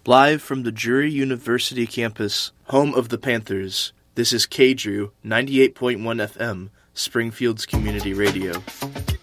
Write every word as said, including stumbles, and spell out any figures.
Live from the Drury University campus, home of the Panthers, this is K D R U ninety-eight point one F M, Springfield's community radio.